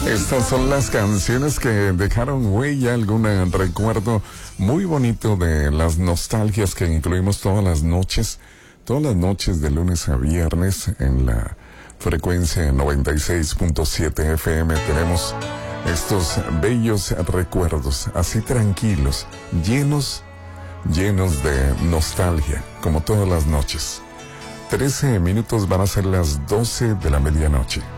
Estas son las canciones que dejaron huella, algún recuerdo muy bonito de las nostalgias que incluimos todas las noches de lunes a viernes en la frecuencia 96.7 FM. Tenemos estos bellos recuerdos, así tranquilos, llenos de nostalgia, como todas las noches. 13 minutos van a ser las 12 de la medianoche.